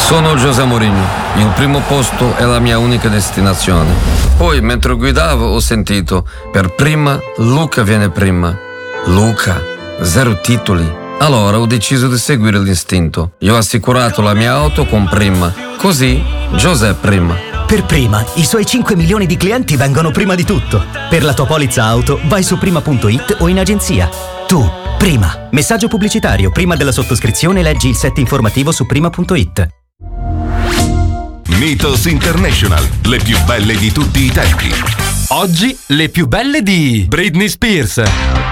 Sono José Mourinho, il primo posto è la mia unica destinazione. Poi, mentre guidavo, ho sentito, per prima, Luca viene prima. Luca, 0 titoli. Allora ho deciso di seguire l'istinto. Io ho assicurato la mia auto con Prima. Così, José prima. Per Prima, i suoi 5 milioni di clienti vengono prima di tutto. Per la tua polizza auto, vai su prima.it o in agenzia. Tu, Prima. Messaggio pubblicitario. Prima della sottoscrizione leggi il set informativo su prima.it. Mythos International, le più belle di tutti i tempi. Oggi le più belle di Britney Spears.